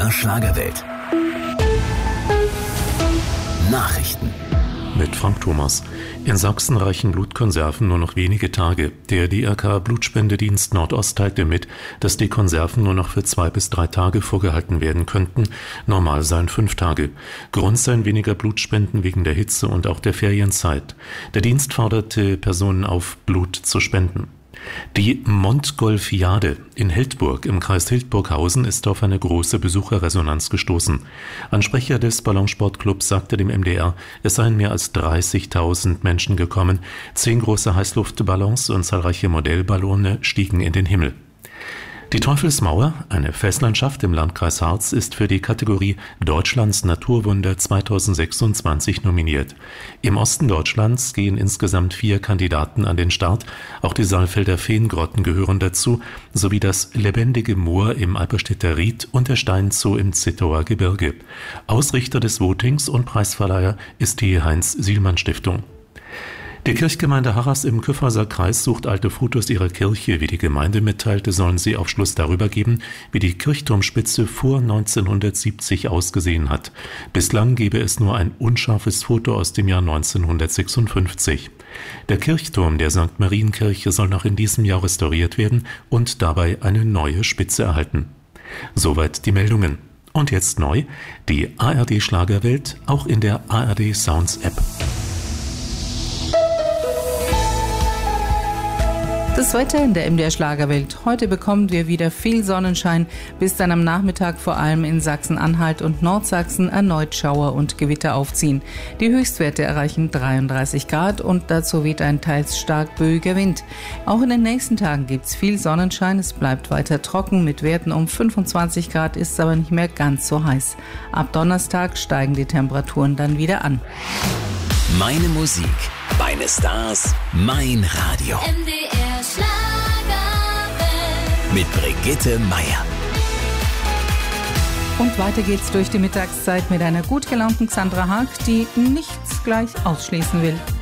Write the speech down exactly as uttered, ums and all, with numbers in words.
R Schlagerwelt. Nachrichten. Mit Frank Thomas. In Sachsen reichen Blutkonserven nur noch wenige Tage. Der D R K-Blutspendedienst Nordost teilte mit, dass die Konserven nur noch für zwei bis drei Tage vorgehalten werden könnten. Normal seien fünf Tage. Grund seien weniger Blutspenden wegen der Hitze und auch der Ferienzeit. Der Dienst forderte Personen auf, Blut zu spenden. Die Montgolfiade in Heldburg im Kreis Hildburghausen ist auf eine große Besucherresonanz gestoßen. Ein Sprecher des Ballonsportclubs sagte dem M D R, es seien mehr als dreißigtausend Menschen gekommen. Zehn große Heißluftballons und zahlreiche Modellballone stiegen in den Himmel. Die Teufelsmauer, eine Felslandschaft im Landkreis Harz, ist für die Kategorie Deutschlands Naturwunder zweitausendsechsundzwanzig nominiert. Im Osten Deutschlands gehen insgesamt vier Kandidaten an den Start. Auch die Saalfelder Feengrotten gehören dazu, sowie das lebendige Moor im Alperstädter Ried und der Steinzoo im Zittauer Gebirge. Ausrichter des Votings und Preisverleiher ist die Heinz-Sielmann-Stiftung. Die Kirchgemeinde Harras im Kyffhäuser Kreis sucht alte Fotos ihrer Kirche. Wie die Gemeinde mitteilte, sollen sie Aufschluss darüber geben, wie die Kirchturmspitze vor neunzehnhundertsiebzig ausgesehen hat. Bislang gebe es nur ein unscharfes Foto aus dem Jahr neunzehnhundertsechsundfünfzig. Der Kirchturm der Sankt Marienkirche soll noch in diesem Jahr restauriert werden und dabei eine neue Spitze erhalten. Soweit die Meldungen. Und jetzt neu, die A R D Schlagerwelt, auch in der A R D Sounds App. Das Wetter in der M D R Schlagerwelt. Heute bekommen wir wieder viel Sonnenschein, bis dann am Nachmittag vor allem in Sachsen-Anhalt und Nordsachsen erneut Schauer und Gewitter aufziehen. Die Höchstwerte erreichen dreiunddreißig Grad und dazu weht ein teils stark böiger Wind. Auch in den nächsten Tagen gibt es viel Sonnenschein, es bleibt weiter trocken, mit Werten um fünfundzwanzig Grad ist es aber nicht mehr ganz so heiß. Ab Donnerstag steigen die Temperaturen dann wieder an. Meine Musik, meine Stars, mein Radio. M D R Schlagerwelt. Mit Brigitte Meier. Und weiter geht's durch die Mittagszeit mit einer gut gelaunten Xandra Haag, die nichts gleich ausschließen will.